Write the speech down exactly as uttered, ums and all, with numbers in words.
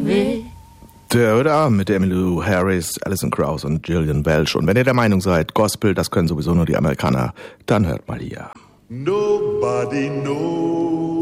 me. Third Arm mit Emmylou Harris, Alison Krauss und Gillian Welch. Und wenn ihr der Meinung seid, Gospel, das können sowieso nur die Amerikaner, dann hört mal hier. Nobody knows